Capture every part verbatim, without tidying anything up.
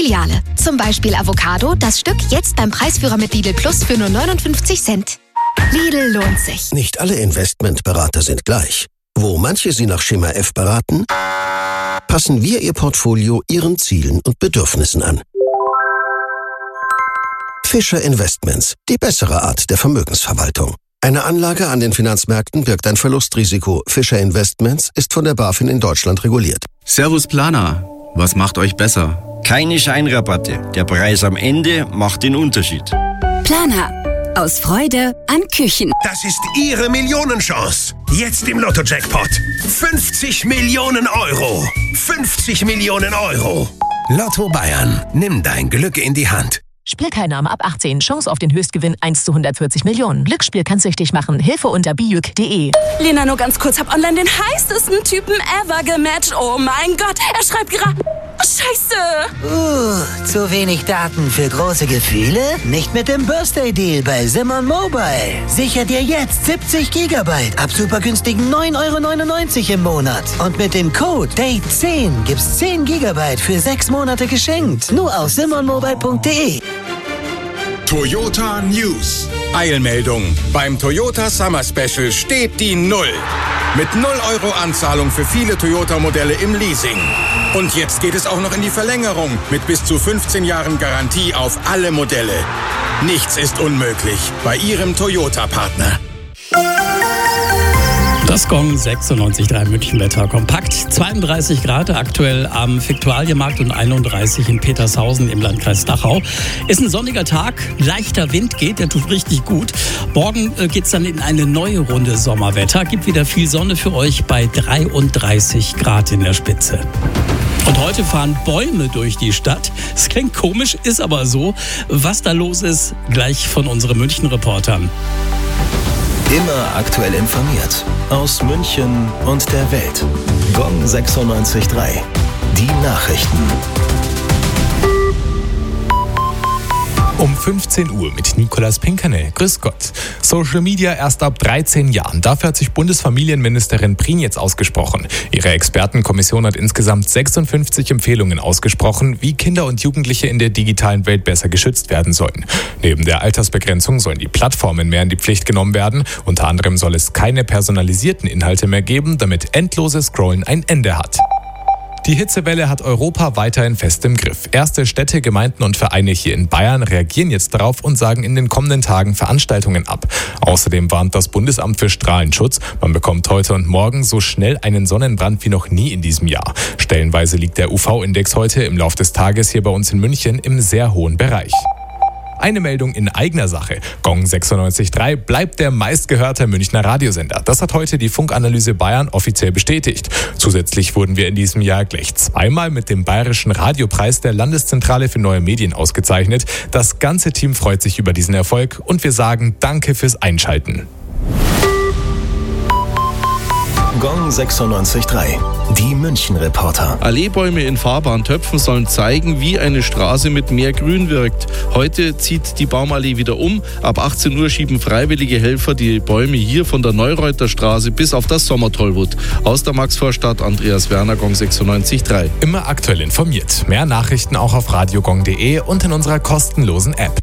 Filiale. Zum Beispiel Avocado, das Stück jetzt beim Preisführer mit Lidl Plus für nur neunundfünfzig Cent. Lidl lohnt sich. Nicht alle Investmentberater sind gleich. Wo manche Sie nach Schema F beraten, passen wir Ihr Portfolio Ihren Zielen und Bedürfnissen an. Fischer Investments, die bessere Art der Vermögensverwaltung. Eine Anlage an den Finanzmärkten birgt ein Verlustrisiko. Fischer Investments ist von der BaFin in Deutschland reguliert. Servus Planer, was macht euch besser? Keine Scheinrabatte. Der Preis am Ende macht den Unterschied. Planer. Aus Freude an Küchen. Das ist Ihre Millionenchance. Jetzt im Lotto-Jackpot. fünfzig Millionen Euro. fünfzig Millionen Euro. Lotto Bayern. Nimm dein Glück in die Hand. Spielteilnahme ab achtzehn. Chance auf den Höchstgewinn eins zu hundertvierzig Millionen. Glücksspiel kann süchtig machen. Hilfe unter bijuk punkt de. Lena, nur ganz kurz. Hab online den heißesten Typen ever gematcht. Oh mein Gott. Er schreibt gerade... Scheiße! Uh, zu wenig Daten für große Gefühle? Nicht mit dem Birthday-Deal bei Simon Mobile. Sicher dir jetzt siebzig Gigabyte ab super günstigen neun Euro neunundneunzig im Monat. Und mit dem Code Date zehn gibt's zehn Gigabyte für sechs Monate geschenkt. Nur auf simon mobile punkt de. Toyota News. Eilmeldung. Beim Toyota Summer Special steht die Null. Mit null Euro Anzahlung für viele Toyota-Modelle im Leasing. Und jetzt geht es auch noch in die Verlängerung mit bis zu fünfzehn Jahren Garantie auf alle Modelle. Nichts ist unmöglich bei Ihrem Toyota-Partner. Das Gong sechsundneunzig Komma drei Münchenwetter kompakt. zweiunddreißig Grad aktuell am Viktualienmarkt und einunddreißig in Petershausen im Landkreis Dachau. Ist ein sonniger Tag, leichter Wind geht, der tut richtig gut. Morgen äh, geht's dann in eine neue Runde Sommerwetter. Gibt wieder viel Sonne für euch bei dreiunddreißig Grad in der Spitze. Und heute fahren Bäume durch die Stadt. Es klingt komisch, ist aber so. Was da los ist, gleich von unseren München-Reportern. Immer aktuell informiert. Aus München und der Welt. Gong sechsundneunzig Komma drei. Die Nachrichten. Um fünfzehn Uhr mit Nicolas Pinkerne. Grüß Gott. Social Media erst ab dreizehn Jahren. Dafür hat sich Bundesfamilienministerin Prien ausgesprochen. Ihre Expertenkommission hat insgesamt sechsundfünfzig Empfehlungen ausgesprochen, wie Kinder und Jugendliche in der digitalen Welt besser geschützt werden sollen. Neben der Altersbegrenzung sollen die Plattformen mehr in die Pflicht genommen werden. Unter anderem soll es keine personalisierten Inhalte mehr geben, damit endloses Scrollen ein Ende hat. Die Hitzewelle hat Europa weiterhin fest im Griff. Erste Städte, Gemeinden und Vereine hier in Bayern reagieren jetzt darauf und sagen in den kommenden Tagen Veranstaltungen ab. Außerdem warnt das Bundesamt für Strahlenschutz, man bekommt heute und morgen so schnell einen Sonnenbrand wie noch nie in diesem Jahr. Stellenweise liegt der U V-Index heute im Lauf des Tages hier bei uns in München im sehr hohen Bereich. Eine Meldung in eigener Sache. Gong sechsundneunzig Komma drei bleibt der meistgehörte Münchner Radiosender. Das hat heute die Funkanalyse Bayern offiziell bestätigt. Zusätzlich wurden wir in diesem Jahr gleich zweimal mit dem Bayerischen Radiopreis der Landeszentrale für neue Medien ausgezeichnet. Das ganze Team freut sich über diesen Erfolg und wir sagen Danke fürs Einschalten. Gong sechsundneunzig Komma drei. Die München-Reporter. Alleebäume in fahrbaren Töpfen sollen zeigen, wie eine Straße mit mehr Grün wirkt. Heute zieht die Baumallee wieder um. Ab achtzehn Uhr schieben freiwillige Helfer die Bäume hier von der Neureuter Straße bis auf das Sommertollwood. Aus der Maxvorstadt, Andreas Werner, Gong sechsundneunzig Komma drei. Immer aktuell informiert. Mehr Nachrichten auch auf radiogong punkt de und in unserer kostenlosen App.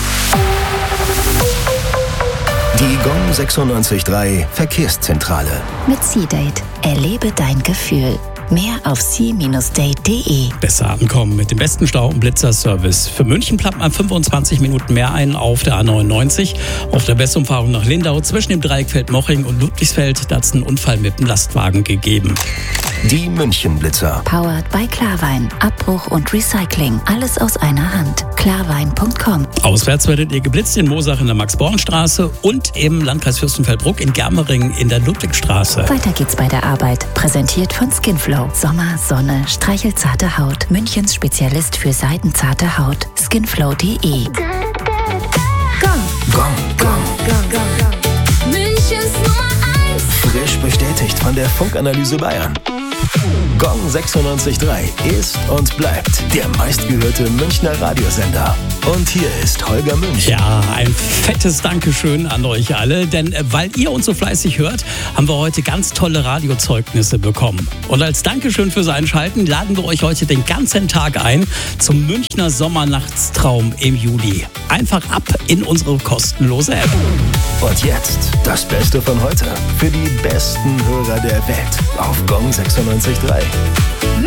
Die Gong sechsundneunzig Komma drei Verkehrszentrale. Mit C-Date. Erlebe dein Gefühl. Mehr auf c Bindestrich date punkt de. Besser ankommen mit dem besten Stau- und Blitzerservice. Für München plant man fünfundzwanzig Minuten mehr ein auf der A neunundneunzig. Auf der Westumfahrung nach Lindau zwischen dem Dreieck Feldmoching und Ludwigsfeld, da hat es einen Unfall mit dem Lastwagen gegeben. Die München-Blitzer. Powered by Klarwein. Abbruch und Recycling. Alles aus einer Hand. klarwein punkt com. Auswärts werdet ihr geblitzt in Moosach in der Max-Born-Straße und im Landkreis Fürstenfeldbruck in Germering in der Ludwigstraße. Weiter geht's bei der Arbeit. Präsentiert von Skinflow. Sommer, Sonne, streichelzarte Haut. Münchens Spezialist für seidenzarte Haut. skinflow punkt de. Gong. Gong. Gong. Gong, gong, gong. Münchens Nummer eins. Frisch bestätigt von der Funkanalyse Bayern. Gong sechsundneunzig Komma drei ist und bleibt der meistgehörte Münchner Radiosender. Und hier ist Holger Münch. Ja, ein fettes Dankeschön an euch alle, denn weil ihr uns so fleißig hört, haben wir heute ganz tolle Radiozeugnisse bekommen. Und als Dankeschön fürs Einschalten laden wir euch heute den ganzen Tag ein zum Münchner Sommernachtstraum im Juli. Einfach ab in unsere kostenlose App. Und jetzt das Beste von heute für die besten Hörer der Welt auf Gong sechsundneunzig Komma drei.